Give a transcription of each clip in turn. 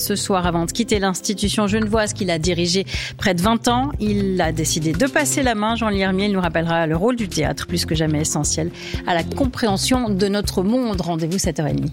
ce soir avant de quitter l'institution genevoise qu'il a dirigée près de 20 ans. Il a décidé de passer la main. Jean Liermier nous rappellera le rôle du théâtre, plus que jamais essentiel à la compréhension de notre monde. Rendez-vous 7h30.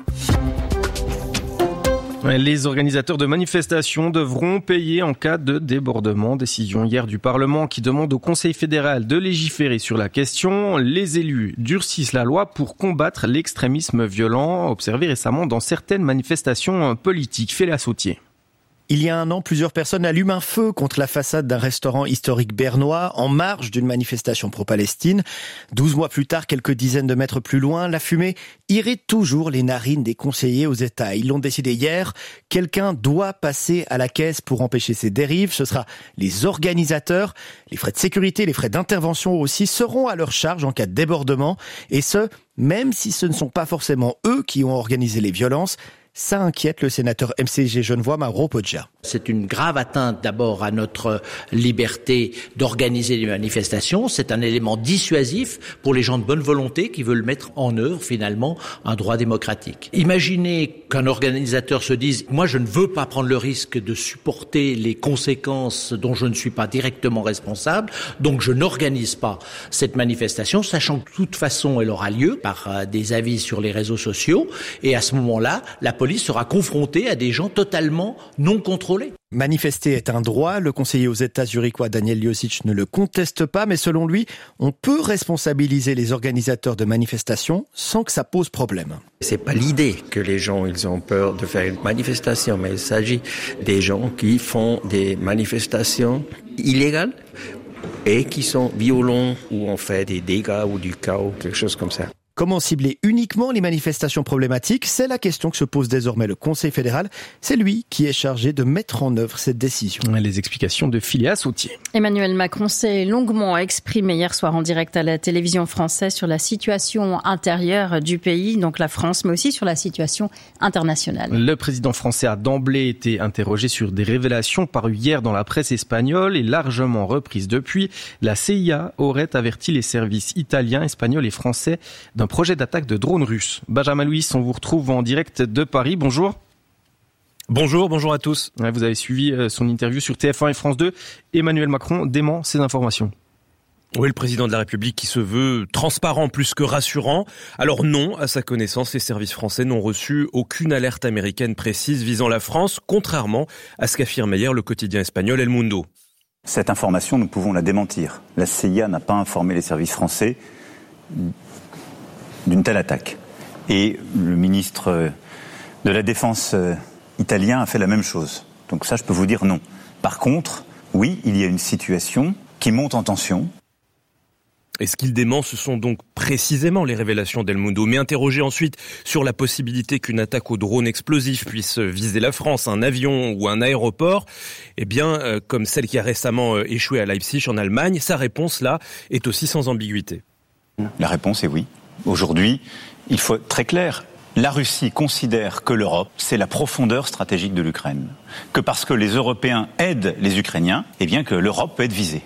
Les organisateurs de manifestations devront payer en cas de débordement. Décision hier du Parlement qui demande au Conseil fédéral de légiférer sur la question. Les élus durcissent la loi pour combattre l'extrémisme violent observé récemment dans certaines manifestations politiques. Félix Sautier. Il y a un an, plusieurs personnes allument un feu contre la façade d'un restaurant historique bernois en marge d'une manifestation pro-Palestine. 12 mois plus tard, quelques dizaines de mètres plus loin, la fumée irrite toujours les narines des conseillers aux États. Ils l'ont décidé hier. Quelqu'un doit passer à la caisse pour empêcher ces dérives. Ce sera les organisateurs. Les frais de sécurité, les frais d'intervention aussi seront à leur charge en cas de débordement. Et ce, même si ce ne sont pas forcément eux qui ont organisé les violences. Ça inquiète le sénateur MCG genevois Mauro Poggia. C'est une grave atteinte d'abord à notre liberté d'organiser des manifestations. C'est un élément dissuasif pour les gens de bonne volonté qui veulent mettre en œuvre finalement un droit démocratique. Imaginez qu'un organisateur se dise « Moi je ne veux pas prendre le risque de supporter les conséquences dont je ne suis pas directement responsable, donc je n'organise pas cette manifestation, sachant que de toute façon elle aura lieu par des avis sur les réseaux sociaux. Et à ce moment-là, la police sera confrontée à des gens totalement non contrôlés. Manifester est un droit. Le conseiller aux États zurichois Daniel Ljosic ne le conteste pas, mais selon lui, on peut responsabiliser les organisateurs de manifestations sans que ça pose problème. C'est pas l'idée que les gens ils ont peur de faire une manifestation, mais il s'agit des gens qui font des manifestations illégales et qui sont violents ou on fait des dégâts ou du chaos, quelque chose comme ça. Comment cibler uniquement les manifestations problématiques ? C'est la question que se pose désormais le Conseil fédéral. C'est lui qui est chargé de mettre en œuvre cette décision. Les explications de Félix Sautier. Emmanuel Macron s'est longuement exprimé hier soir en direct à la télévision française sur la situation intérieure du pays, donc la France, mais aussi sur la situation internationale. Le président français a d'emblée été interrogé sur des révélations parues hier dans la presse espagnole et largement reprises depuis. La CIA aurait averti les services italiens, espagnols et français d'un projet d'attaque de drones russes. Benjamin Louis, on vous retrouve en direct de Paris. Bonjour. Bonjour à tous. Vous avez suivi son interview sur TF1 et France 2. Emmanuel Macron dément ces informations. Oui, le président de la République qui se veut transparent plus que rassurant. Alors non, à sa connaissance, les services français n'ont reçu aucune alerte américaine précise visant la France, contrairement à ce qu'affirmait hier le quotidien espagnol El Mundo. Cette information, nous pouvons la démentir. La CIA n'a pas informé les services français d'une telle attaque. Et le ministre de la Défense italien a fait la même chose. Donc ça, je peux vous dire non. Par contre, oui, il y a une situation qui monte en tension. Et ce qu'il dément, ce sont donc précisément les révélations d'El Mundo. Mais interrogé ensuite sur la possibilité qu'une attaque au drone explosif puisse viser la France, un avion ou un aéroport, eh bien, comme celle qui a récemment échoué à Leipzig en Allemagne, sa réponse là est aussi sans ambiguïté. La réponse est oui. Aujourd'hui, il faut être très clair. La Russie considère que l'Europe, c'est la profondeur stratégique de l'Ukraine. Que parce que les Européens aident les Ukrainiens, eh bien que l'Europe peut être visée.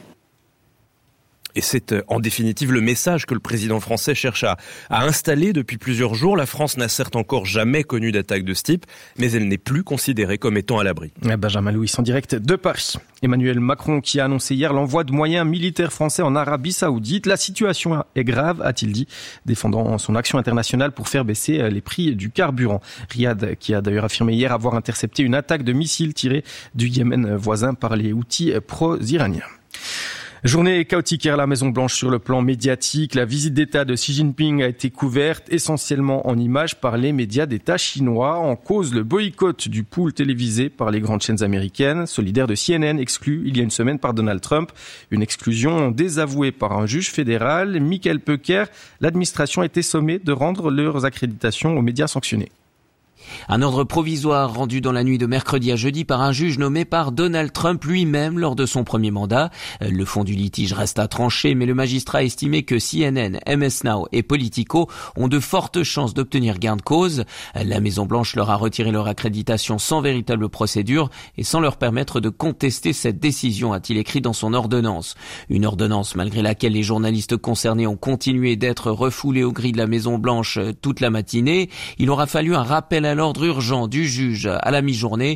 Et c'est en définitive le message que le président français cherche à installer depuis plusieurs jours. La France n'a certes encore jamais connu d'attaque de ce type, mais elle n'est plus considérée comme étant à l'abri. Benjamin Louis en direct de Paris. Emmanuel Macron qui a annoncé hier l'envoi de moyens militaires français en Arabie Saoudite. La situation est grave, a-t-il dit, défendant son action internationale pour faire baisser les prix du carburant. Riyad qui a d'ailleurs affirmé hier avoir intercepté une attaque de missiles tirés du Yémen voisin par les Houthis pro-iraniens. Journée chaotique hier à la Maison-Blanche sur le plan médiatique. La visite d'État de Xi Jinping a été couverte essentiellement en images par les médias d'État chinois. En cause, le boycott du pool télévisé par les grandes chaînes américaines, solidaire de CNN, exclu il y a une semaine par Donald Trump. Une exclusion désavouée par un juge fédéral. Michael Peucker, l'administration a été sommée de rendre leurs accréditations aux médias sanctionnés. Un ordre provisoire rendu dans la nuit de mercredi à jeudi par un juge nommé par Donald Trump lui-même lors de son premier mandat. Le fond du litige reste à trancher, mais le magistrat a estimé que CNN, MS Now et Politico ont de fortes chances d'obtenir gain de cause. La Maison-Blanche leur a retiré leur accréditation sans véritable procédure et sans leur permettre de contester cette décision, a-t-il écrit dans son ordonnance. Une ordonnance malgré laquelle les journalistes concernés ont continué d'être refoulés aux grilles de la Maison-Blanche toute la matinée. Il aura fallu un rappel à l'ordre urgent du juge à la mi-journée